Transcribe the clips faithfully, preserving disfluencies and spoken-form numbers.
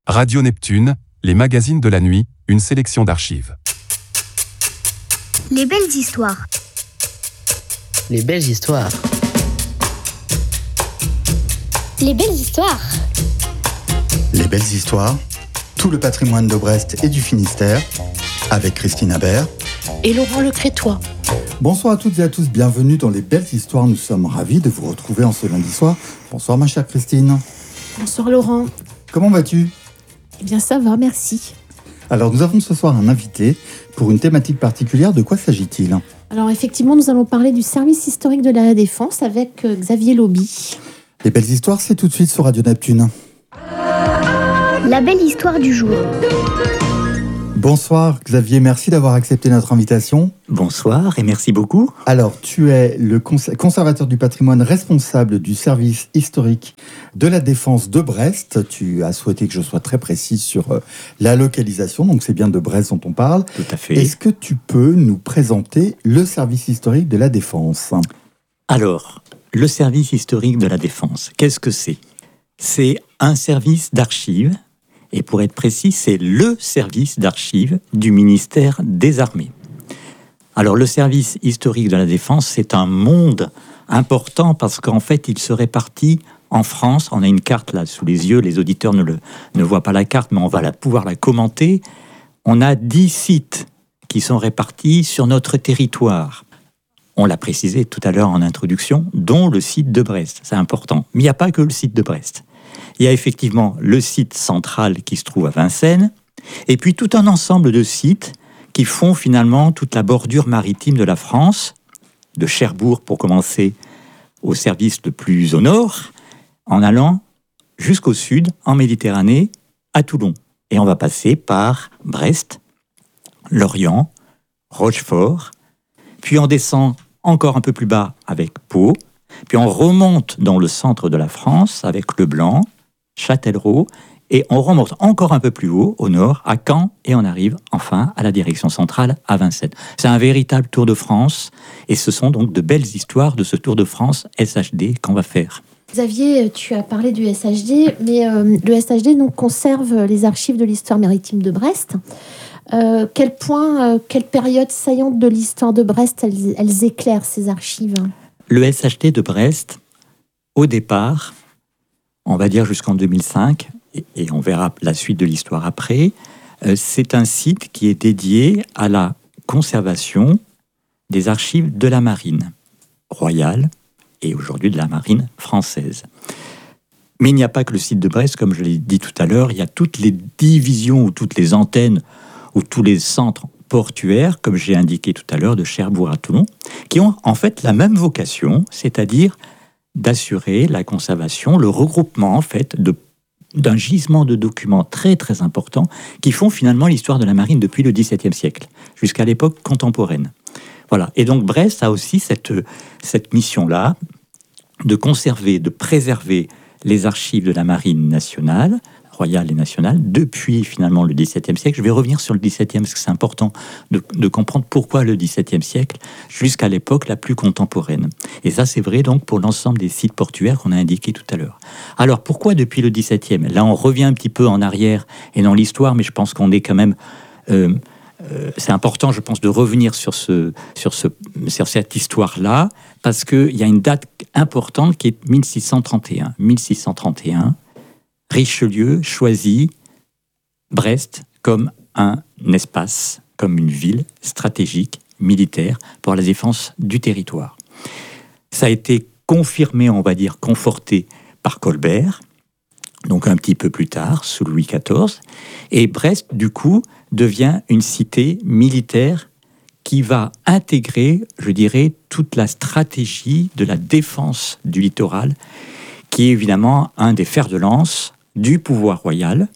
Radio Neptune, les magazines de la nuit, une sélection d'archives. Les belles histoires. Les belles histoires. Les belles histoires. Les belles histoires, tout le patrimoine de Brest et du Finistère, avec Christine Habert Et Laurent Le Crétois. Bonsoir à toutes et à tous, bienvenue dans Les belles histoires. Nous sommes ravis de vous retrouver en ce lundi soir. Bonsoir ma chère Christine. Bonsoir Laurent. Comment vas-tu ? Eh bien ça va, merci. Alors nous avons ce soir un invité pour une thématique particulière. De quoi s'agit-il ? Alors effectivement, nous allons parler du service historique de la Défense avec euh, Xavier Lauby. Les belles histoires, c'est tout de suite sur Radio Neptune. La belle histoire du jour. Bonsoir Xavier, merci d'avoir accepté notre invitation. Bonsoir et merci beaucoup. Alors, tu es le cons- conservateur du patrimoine responsable du service historique de la Défense de Brest. Tu as souhaité que je sois très précis sur euh, la localisation, donc c'est bien de Brest dont on parle. Tout à fait. Est-ce que tu peux nous présenter le service historique de la Défense ? Alors, le service historique de la Défense, qu'est-ce que c'est ? C'est un service d'archives, et pour être précis, c'est le service d'archives du ministère des Armées. Alors, le service historique de la Défense, c'est un monde important parce qu'en fait, il se répartit en France. On a une carte là sous les yeux, les auditeurs ne, le, ne voient pas la carte, mais on va la, pouvoir la commenter. On a dix sites qui sont répartis sur notre territoire. On l'a précisé tout à l'heure en introduction, dont le site de Brest. C'est important. Mais il n'y a pas que le site de Brest. Il y a effectivement le site central qui se trouve à Vincennes, et puis tout un ensemble de sites qui font finalement toute la bordure maritime de la France, de Cherbourg pour commencer au service le plus au nord, en allant jusqu'au sud, en Méditerranée, à Toulon. Et on va passer par Brest, Lorient, Rochefort, puis on descend encore un peu plus bas avec Pau, puis on remonte dans le centre de la France avec Le Blanc, Châtellerault, et on remonte encore un peu plus haut, au nord, à Caen, et on arrive enfin à la direction centrale, à Vincennes. C'est un véritable Tour de France, et ce sont donc de belles histoires de ce Tour de France S H D qu'on va faire. Xavier, tu as parlé du S H D, mais euh, le S H D donc, conserve les archives de l'histoire maritime de Brest. Euh, quel point, euh, quelle période saillante de l'histoire de Brest elles, elles éclairent ces archives ? Le S H D de Brest, au départ, on va dire jusqu'en deux mille cinq, et, et on verra la suite de l'histoire après, euh, c'est un site qui est dédié à la conservation des archives de la marine royale et aujourd'hui de la marine française. Mais il n'y a pas que le site de Brest, comme je l'ai dit tout à l'heure, il y a toutes les divisions ou toutes les antennes ou tous les centres portuaires, comme j'ai indiqué tout à l'heure, de Cherbourg à Toulon, qui ont en fait la même vocation, c'est-à-dire d'assurer la conservation, le regroupement en fait de, d'un gisement de documents très très importants qui font finalement l'histoire de la marine depuis le dix-septième siècle jusqu'à l'époque contemporaine. Voilà. Et donc Brest a aussi cette, cette mission-là de conserver, de préserver les archives de la marine nationale, royale et nationale, depuis finalement le dix-septième siècle. Je vais revenir sur le dix-septième, parce que c'est important de, de comprendre pourquoi le dix-septième siècle, jusqu'à l'époque la plus contemporaine. Et ça, c'est vrai donc pour l'ensemble des sites portuaires qu'on a indiqués tout à l'heure. Alors, pourquoi depuis le dix-septième ? Là, on revient un petit peu en arrière et dans l'histoire, mais je pense qu'on est quand même... Euh, euh, c'est important, je pense, de revenir sur, ce, sur, ce, sur cette histoire-là, parce qu'il y a une date importante qui est mille six cent trente et un. mille six cent trente et un, Richelieu choisit Brest comme un espace, comme une ville stratégique, militaire, pour la défense du territoire. Ça a été confirmé, on va dire, conforté par Colbert, donc un petit peu plus tard, sous Louis quatorze, et Brest, du coup, devient une cité militaire qui va intégrer, je dirais, toute la stratégie de la défense du littoral, qui est évidemment un des fers de lance du pouvoir royal.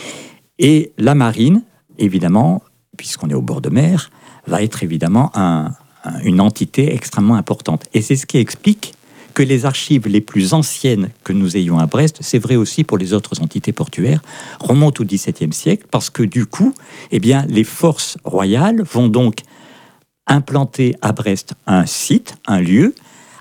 Et la marine, évidemment, puisqu'on est au bord de mer, va être évidemment un, un, une entité extrêmement importante. Et c'est ce qui explique que les archives les plus anciennes que nous ayons à Brest, c'est vrai aussi pour les autres entités portuaires, remontent au dix-septième siècle, parce que du coup, eh bien, les forces royales vont donc implanter à Brest un site, un lieu,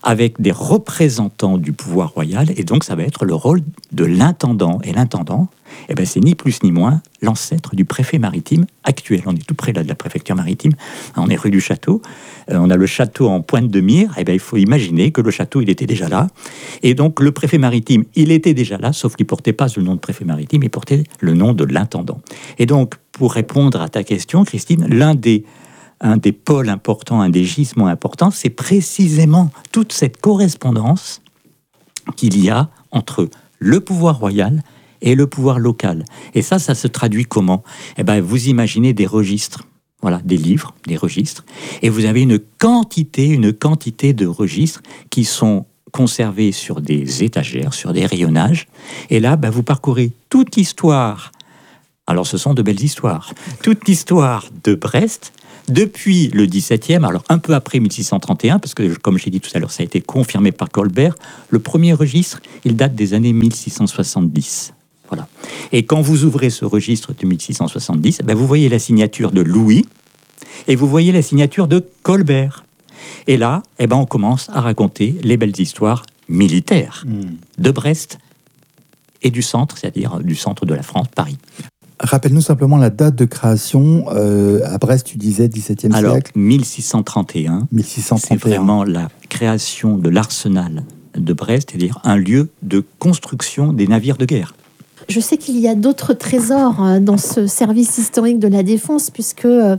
avec des représentants du pouvoir royal, et donc ça va être le rôle de l'intendant. Et l'intendant, eh ben, c'est ni plus ni moins l'ancêtre du préfet maritime actuel. On est tout près là, de la préfecture maritime, on est rue du Château, euh, on a le château en pointe de mire, eh ben, il faut imaginer que le château, il était déjà là, et donc le préfet maritime, il était déjà là, sauf qu'il ne portait pas le nom de préfet maritime, il portait le nom de l'intendant. Et donc, pour répondre à ta question, Christine, l'un des un des pôles importants, un des gisements importants, c'est précisément toute cette correspondance qu'il y a entre le pouvoir royal et le pouvoir local. Et ça, ça se traduit comment ? Eh ben, vous imaginez des registres, voilà, des livres, des registres, et vous avez une quantité, une quantité de registres qui sont conservés sur des étagères, sur des rayonnages, et là, ben, vous parcourez toute l'histoire. Alors, ce sont de belles histoires. Toute l'histoire de Brest, depuis le dix-septième, alors un peu après mille six cent trente et un, parce que, comme j'ai dit tout à l'heure, ça a été confirmé par Colbert, le premier registre, il date des années mille six cent soixante-dix. Voilà. Et quand vous ouvrez ce registre de mille six cent soixante-dix, ben vous voyez la signature de Louis, et vous voyez la signature de Colbert. Et là, eh ben, on commence à raconter les belles histoires militaires mmh. de Brest et du centre, c'est-à-dire du centre de la France, Paris. Rappelle-nous simplement la date de création. Euh, à Brest, tu disais dix-septième Alors, siècle. mille six cent trente et un. mille six cent trente et un. C'est vraiment la création de l'arsenal de Brest, c'est-à-dire un lieu de construction des navires de guerre. Je sais qu'il y a d'autres trésors dans ce service historique de la Défense, puisque euh,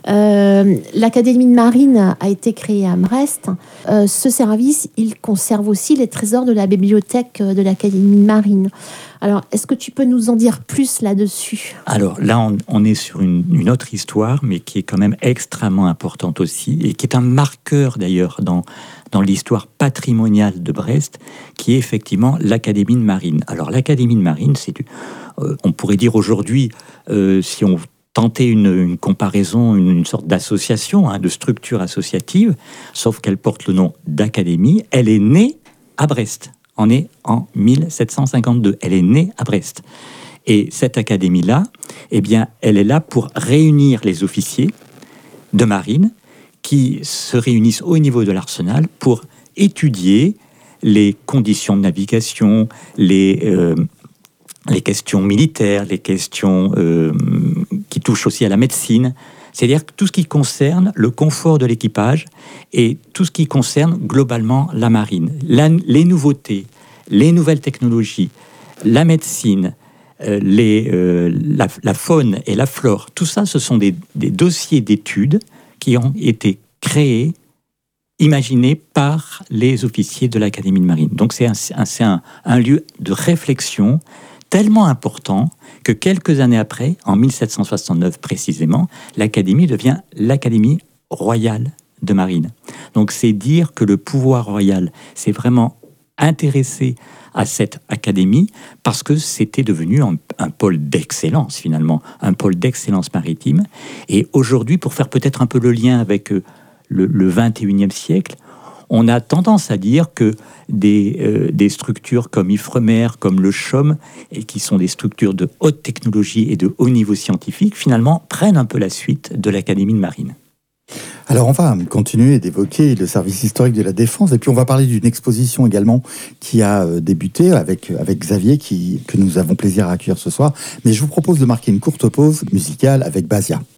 l'Académie de Marine a été créée à Brest. Euh, ce service, il conserve aussi les trésors de la bibliothèque de l'Académie de Marine. Alors, est-ce que tu peux nous en dire plus là-dessus ? Alors là, on, on est sur une, une autre histoire, mais qui est quand même extrêmement importante aussi, et qui est un marqueur d'ailleurs dans, dans l'histoire patrimoniale de Brest, qui est effectivement l'Académie de Marine. Alors l'Académie de Marine, c'est, euh, on pourrait dire aujourd'hui, euh, si on tentait une, une comparaison, une, une sorte d'association, hein, de structure associative, sauf qu'elle porte le nom d'Académie, elle est née à Brest. On est en mille sept cent cinquante-deux. Elle est née à Brest. Et cette académie-là, eh bien, elle est là pour réunir les officiers de marine qui se réunissent au niveau de l'arsenal pour étudier les conditions de navigation, les, euh, les questions militaires, les questions euh, qui touchent aussi à la médecine. C'est-à-dire tout ce qui concerne le confort de l'équipage et tout ce qui concerne globalement la marine. La, les nouveautés, les nouvelles technologies, la médecine, euh, les, euh, la, la faune et la flore, tout ça, ce sont des, des dossiers d'études qui ont été créés, imaginés par les officiers de l'Académie de Marine. Donc c'est un, un, c'est un, un lieu de réflexion tellement important que quelques années après, en mille sept cent soixante-neuf précisément, l'Académie devient l'Académie royale de marine. Donc c'est dire que le pouvoir royal s'est vraiment intéressé à cette académie parce que c'était devenu un, un pôle d'excellence finalement, un pôle d'excellence maritime. Et aujourd'hui, pour faire peut-être un peu le lien avec le, le vingt et unième siècle, on a tendance à dire que des, euh, des structures comme Ifremer, comme le C H O M, et qui sont des structures de haute technologie et de haut niveau scientifique, finalement prennent un peu la suite de l'Académie de Marine. Alors on va continuer d'évoquer le service historique de la Défense et puis on va parler d'une exposition également qui a débuté avec, avec Xavier qui, que nous avons plaisir à accueillir ce soir. Mais je vous propose de marquer une courte pause musicale avec Basia.